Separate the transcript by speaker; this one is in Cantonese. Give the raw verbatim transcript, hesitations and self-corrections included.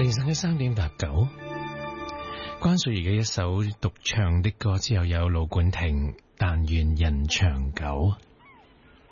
Speaker 1: 凌晨嘅三點八九，關淑怡嘅一首獨唱的歌之後有盧冠廷，但願人長久。